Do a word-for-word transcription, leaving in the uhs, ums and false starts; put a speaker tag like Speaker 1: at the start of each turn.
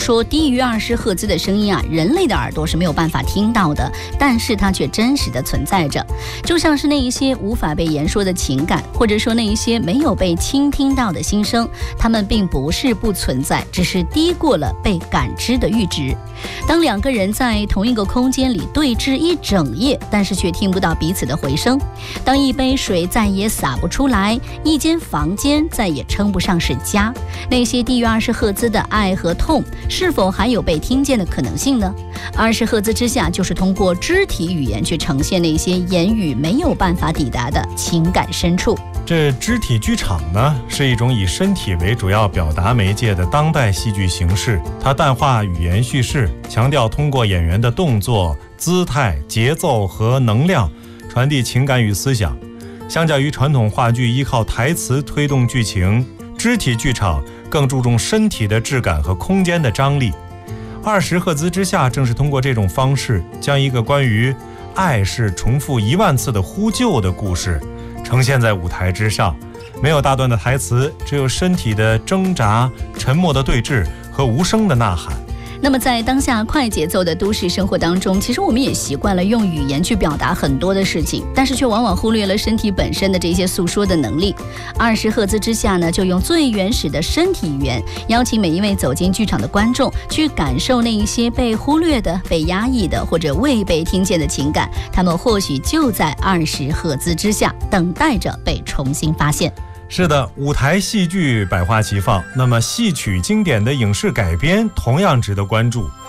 Speaker 1: 说低于二十赫兹的声音啊，人类的耳朵是没有办法听到的，但是它却真实的存在着，就像是那一些无法被言说的情感，或者说那一些没有被倾听到的心声，它们并不是不存在，只是低过了被感知的阈值。当两个人在同一个空间里对峙一整夜，但是却听不到彼此的回声，当一杯水再也洒不出来，一间房间再也称不上是家，那些低于二十赫兹的爱和痛是否还有被听见的可能性呢？二十赫兹之下，就是通过肢体语言去呈现那些言语没有办法抵达的情感深处。
Speaker 2: 这肢体剧场呢，是一种以身体为主要表达媒介的当代戏剧形式，它淡化语言叙事，强调通过演员的动作、姿态、节奏和能量传递情感与思想。相较于传统话剧依靠台词推动剧情，肢体剧场更注重身体的质感和空间的张力。二十赫兹之下，正是通过这种方式，将一个关于爱是重复一万次的呼救的故事呈现在舞台之上，没有大段的台词，只有身体的挣扎、沉默的对峙和无声的呐喊。
Speaker 1: 那么在当下快节奏的都市生活当中，其实我们也习惯了用语言去表达很多的事情，但是却往往忽略了身体本身的这些诉说的能力。二十赫兹之下呢，就用最原始的身体语言，邀请每一位走进剧场的观众去感受那一些被忽略的、被压抑的或者未被听见的情感，他们或许就在二十赫兹之下，等待着被重新发现。
Speaker 2: 是的，舞台戏剧百花齐放，那么戏曲经典的影视改编同样值得关注。